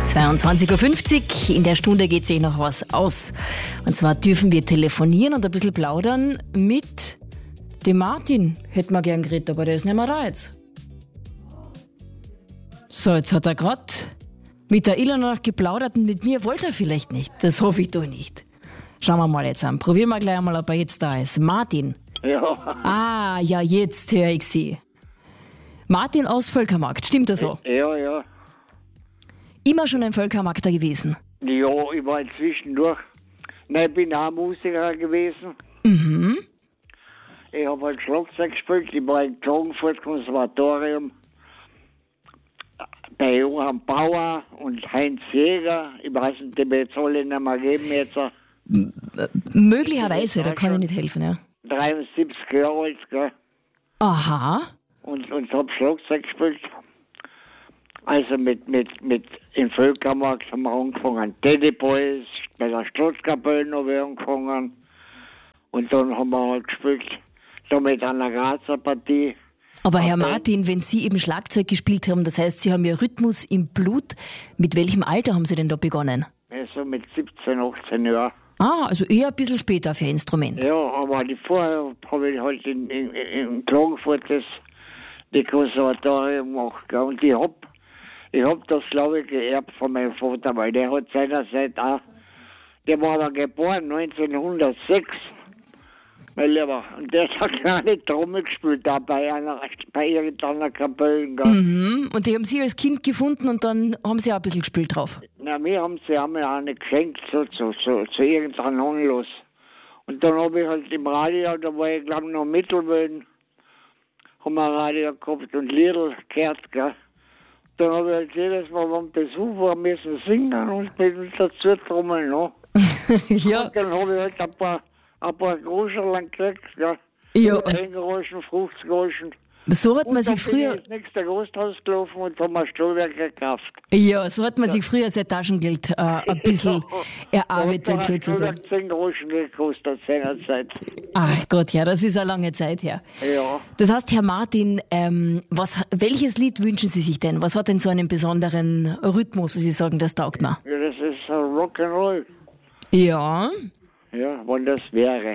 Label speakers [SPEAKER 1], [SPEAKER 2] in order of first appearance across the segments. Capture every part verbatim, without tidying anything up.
[SPEAKER 1] zweiundzwanzig Uhr fünfzig, in der Stunde geht sich noch was aus. Und zwar dürfen wir telefonieren und ein bisschen plaudern mit dem Martin. Hätten wir gern geredet, aber der ist nicht mehr da jetzt. So, jetzt hat er gerade mit der Ilona noch geplaudert und mit mir wollte er vielleicht nicht. Das hoffe ich doch nicht. Schauen wir mal jetzt an. Probieren wir gleich einmal, ob er jetzt da ist. Martin.
[SPEAKER 2] Ja.
[SPEAKER 1] Ah, ja, jetzt höre ich Sie. Martin aus Völkermarkt, stimmt das so?
[SPEAKER 2] Ja, ja.
[SPEAKER 1] Immer schon ein Völkermarkter gewesen?
[SPEAKER 2] Ja, ich war zwischendurch. Nein, ich bin auch Musiker gewesen.
[SPEAKER 1] Mhm.
[SPEAKER 2] Ich habe halt Schlagzeug gespielt. Ich war im Klagenfurt-Konservatorium bei Johann Bauer und Heinz Jäger. Ich weiß nicht, die mir jetzt alle nicht mehr geben jetzt.
[SPEAKER 1] M- möglicherweise, da kann ich nicht helfen, ja.
[SPEAKER 2] dreiundsiebzig Jahre alt, gell?
[SPEAKER 1] Aha.
[SPEAKER 2] Und, und habe Schlagzeug gespielt. Also mit, mit, mit im Völkermarkt haben wir angefangen. Teddy Boys, bei der Staatskapelle haben wir angefangen. Und dann haben wir halt gespielt, da mit einer Grazer Partie.
[SPEAKER 1] Aber Herr
[SPEAKER 2] Okay.
[SPEAKER 1] Martin, wenn Sie eben Schlagzeug gespielt haben, das heißt, Sie haben ja Rhythmus im Blut. Mit welchem Alter haben Sie denn da begonnen?
[SPEAKER 2] Also mit siebzehn, achtzehn Jahren.
[SPEAKER 1] Ah, also eher ein bisschen später für ein Instrument.
[SPEAKER 2] Ja, aber die vorher habe ich halt in, in, in Klagenfurt das, die Konservatorium gemacht. Gell? Und ich hab, ich hab das, glaube ich, geerbt von meinem Vater, weil der hat seinerzeit auch, der war aber geboren neunzehnhundertsechs, mein Lieber. Und der hat eine kleine Trommel gespielt, da bei einer, bei irgendeiner Kapelle. Gell?
[SPEAKER 1] Mhm. Und die haben Sie als Kind gefunden und dann haben Sie auch ein bisschen gespielt drauf.
[SPEAKER 2] Na, mir haben sie einmal eine geschenkt, so, so, so, zu irgendeinem Anlass. Und dann habe ich halt im Radio, da war ich glaube noch Mittelwöhn, haben wir Radio gehabt und Liedl gehört, gell. Dann habe ich halt jedes Mal beim Besuch war müssen singen und bin dazu trommeln, ne.
[SPEAKER 1] Ja.
[SPEAKER 2] Und dann habe ich halt ein paar, ein paar Groschen gekriegt, gell.
[SPEAKER 1] Ja.
[SPEAKER 2] zehn Groschen, fünfzig Groschen.
[SPEAKER 1] So hat man
[SPEAKER 2] Und dann
[SPEAKER 1] sich
[SPEAKER 2] bin
[SPEAKER 1] früher,
[SPEAKER 2] ich ins nächste Gasthaus gelaufen und haben ein Stahlwerk gekauft.
[SPEAKER 1] ja, so hat man sich früher sein Taschengeld äh, ein bisschen erarbeitet
[SPEAKER 2] Da hat
[SPEAKER 1] sozusagen.
[SPEAKER 2] das zehn Groschen gekostet seinerzeit.
[SPEAKER 1] Ach Gott, ja, das ist eine lange Zeit her.
[SPEAKER 2] Ja.
[SPEAKER 1] Das heißt, Herr Martin, ähm, was, welches Lied wünschen Sie sich denn? Was hat denn so einen besonderen Rhythmus, dass Sie sagen, das taugt mir?
[SPEAKER 2] Ja, das ist Rock'n'Roll.
[SPEAKER 1] Ja,
[SPEAKER 2] Ja, wenn das wäre.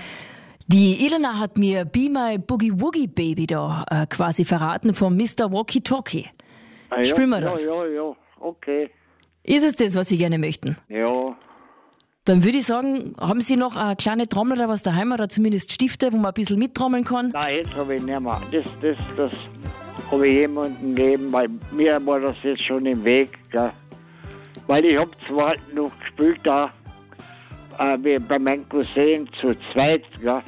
[SPEAKER 1] die Ilona hat mir Be My Boogie Woogie Baby da äh, quasi verraten vom Mister Walkie Talkie.
[SPEAKER 2] Ah, ja,
[SPEAKER 1] Spielen wir
[SPEAKER 2] ja,
[SPEAKER 1] das?
[SPEAKER 2] Ja, ja, okay.
[SPEAKER 1] Ist es das, was Sie gerne möchten?
[SPEAKER 2] Ja,
[SPEAKER 1] Dann würde ich sagen, haben Sie noch eine kleine Trommel oder was daheim oder zumindest Stifte, wo man ein bisschen mittrommeln kann?
[SPEAKER 2] nein, jetzt habe ich nicht mehr. Das, das, das habe ich jemandem gegeben, weil mir war das jetzt schon im Weg. Gell? Weil ich habe zwar noch gespielt da, äh, wie bei meinem Cousin zu zweit, gell?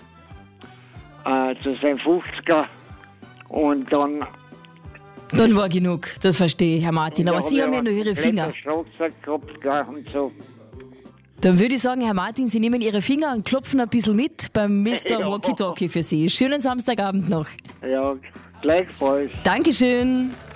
[SPEAKER 2] Äh, zu seinem fünfziger. Und dann...
[SPEAKER 1] Dann war genug, das verstehe ich, Herr Martin. Aber
[SPEAKER 2] da
[SPEAKER 1] Sie
[SPEAKER 2] ich
[SPEAKER 1] haben ja
[SPEAKER 2] aber
[SPEAKER 1] nur Ihre
[SPEAKER 2] komplett
[SPEAKER 1] Finger.
[SPEAKER 2] ein Schlagzeug gehabt, gell? Und so.
[SPEAKER 1] Dann würde ich sagen, Herr Martin, Sie nehmen Ihre Finger und klopfen ein bisschen mit beim Mister
[SPEAKER 2] Ja.
[SPEAKER 1] Walkie Talkie für Sie. Schönen Samstagabend noch.
[SPEAKER 2] Ja, gleichfalls.
[SPEAKER 1] Dankeschön.